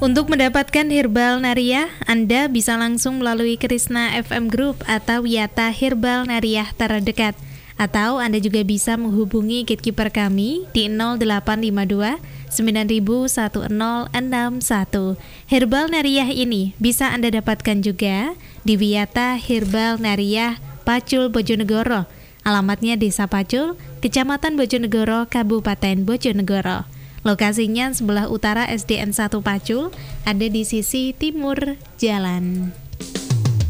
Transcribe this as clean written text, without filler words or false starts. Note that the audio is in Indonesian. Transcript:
Untuk mendapatkan Herbal Nariyah, Anda bisa langsung melalui Krisna FM Group atau Yata Herbal Nariyah terdekat. Atau Anda juga bisa menghubungi gatekeeper kami di 0852 901061. Herbal Nariyah ini bisa Anda dapatkan juga di Wiyata Herbal Nariyah Pacul Bojonegoro. Alamatnya Desa Pacul, Kecamatan Bojonegoro, Kabupaten Bojonegoro. Lokasinya sebelah utara SDN 1 Pacul, ada di sisi timur jalan.